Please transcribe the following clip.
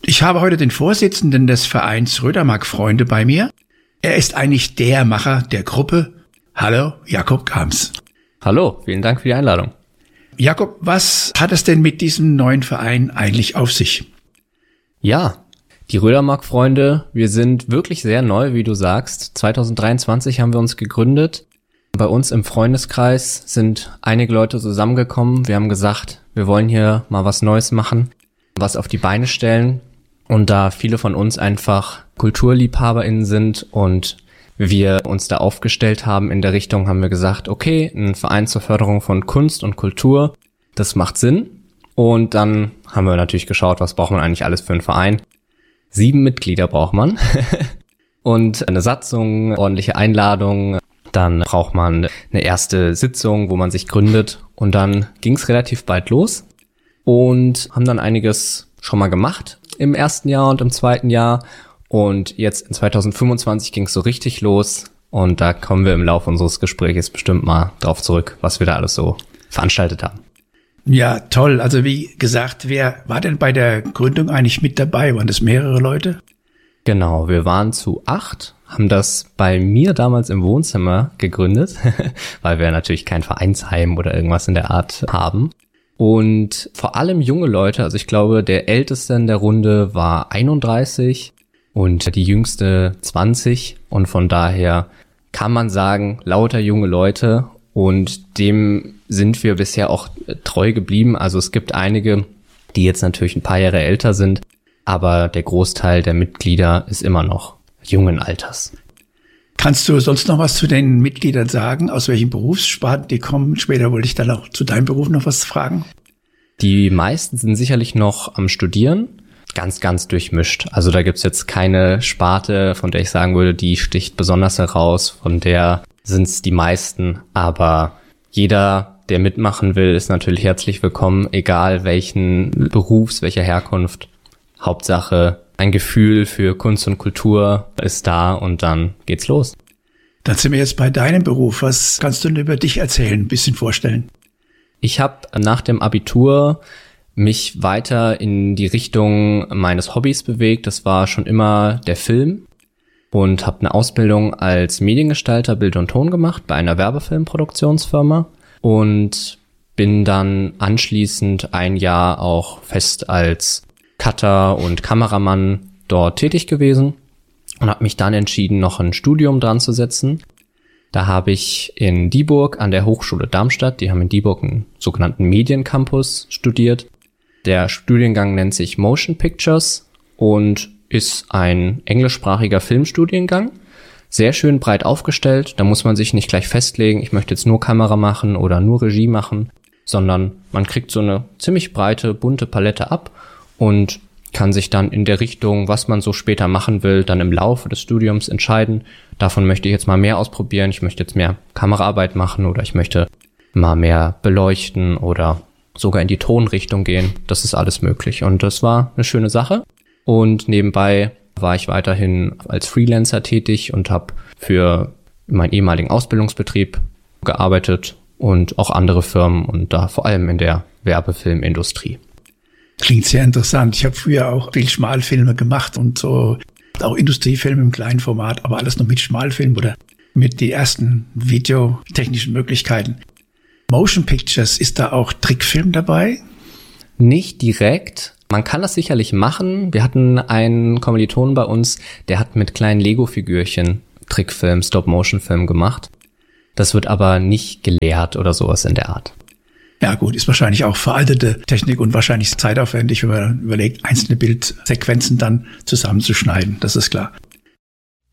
Ich habe heute den Vorsitzenden des Vereins Rödermark-Freunde bei mir. Er ist eigentlich der Macher der Gruppe. Hallo, Jakob Grams. Hallo, vielen Dank für die Einladung. Jakob, was hat es denn mit diesem neuen Verein eigentlich auf sich? Ja, die Rödermark-Freunde, wir sind wirklich sehr neu, wie du sagst. 2023 haben wir uns gegründet. Bei uns im Freundeskreis sind einige Leute zusammengekommen. Wir haben gesagt, wir wollen hier mal was Neues machen, was auf die Beine stellen. Und da viele von uns einfach KulturliebhaberInnen sind und wir uns da aufgestellt haben in der Richtung, haben wir gesagt, okay, ein Verein zur Förderung von Kunst und Kultur, das macht Sinn. Und dann haben wir natürlich geschaut, was braucht man eigentlich alles für einen Verein. 7 Mitglieder braucht man und eine Satzung, ordentliche Einladung. Dann braucht man eine erste Sitzung, wo man sich gründet. Und dann ging es relativ bald los und haben dann einiges schon mal gemacht im ersten Jahr und im zweiten Jahr. Und jetzt in 2025 ging es so richtig los. Und da kommen wir im Laufe unseres Gesprächs bestimmt mal drauf zurück, was wir da alles so veranstaltet haben. Ja, toll. Also wie gesagt, wer war denn bei der Gründung eigentlich mit dabei? Waren das mehrere Leute? Genau, wir waren zu 8, haben das bei mir damals im Wohnzimmer gegründet, weil wir natürlich kein Vereinsheim oder irgendwas in der Art haben. Und vor allem junge Leute, also ich glaube, der Älteste in der Runde war 31 und die Jüngste 20. Und von daher kann man sagen, lauter junge Leute. Und dem sind wir bisher auch treu geblieben. Also es gibt einige, die jetzt natürlich ein paar Jahre älter sind, aber der Großteil der Mitglieder ist immer noch jungen Alters. Kannst du sonst noch was zu den Mitgliedern sagen? Aus welchen Berufssparten die kommen? Später wollte ich dann auch zu deinem Beruf noch was fragen. Die meisten sind sicherlich noch am Studieren. Ganz, ganz durchmischt. Also da gibt's jetzt keine Sparte, von der ich sagen würde, die sticht besonders heraus. Von der sind's die meisten. Aber jeder, der mitmachen will, ist natürlich herzlich willkommen, egal welchen Berufs, welcher Herkunft. Hauptsache, ein Gefühl für Kunst und Kultur ist da und dann geht's los. Dann sind wir jetzt bei deinem Beruf. Was kannst du denn über dich erzählen, ein bisschen vorstellen? Ich habe nach dem Abitur mich weiter in die Richtung meines Hobbys bewegt. Das war schon immer der Film und habe eine Ausbildung als Mediengestalter Bild und Ton gemacht bei einer Werbefilmproduktionsfirma und bin dann anschließend ein Jahr auch fest als Cutter und Kameramann dort tätig gewesen und habe mich dann entschieden, noch ein Studium dran zu setzen. Da habe ich in Dieburg an der Hochschule Darmstadt, die haben in Dieburg einen sogenannten Mediencampus studiert. Der Studiengang nennt sich Motion Pictures und ist ein englischsprachiger Filmstudiengang. Sehr schön breit aufgestellt, da muss man sich nicht gleich festlegen, ich möchte jetzt nur Kamera machen oder nur Regie machen, sondern man kriegt so eine ziemlich breite, bunte Palette ab und kann sich dann in der Richtung, was man so später machen will, dann im Laufe des Studiums entscheiden. Davon möchte ich jetzt mal mehr ausprobieren, ich möchte jetzt mehr Kameraarbeit machen oder ich möchte mal mehr beleuchten oder sogar in die Tonrichtung gehen. Das ist alles möglich und das war eine schöne Sache. Und nebenbei war ich weiterhin als Freelancer tätig und habe für meinen ehemaligen Ausbildungsbetrieb gearbeitet und auch andere Firmen und da vor allem in der Werbefilmindustrie. Klingt sehr interessant. Ich habe früher auch viel Schmalfilme gemacht und so auch Industriefilme im kleinen Format, aber alles noch mit Schmalfilm oder mit den ersten videotechnischen Möglichkeiten. Motion Pictures, ist da auch Trickfilm dabei? Nicht direkt. Man kann das sicherlich machen. Wir hatten einen Kommilitonen bei uns, der hat mit kleinen Lego-Figürchen Trickfilm, Stop-Motion-Film gemacht. Das wird aber nicht gelehrt oder sowas in der Art. Ja gut, ist wahrscheinlich auch veraltete Technik und wahrscheinlich zeitaufwendig, wenn man überlegt, einzelne Bildsequenzen dann zusammenzuschneiden. Das ist klar.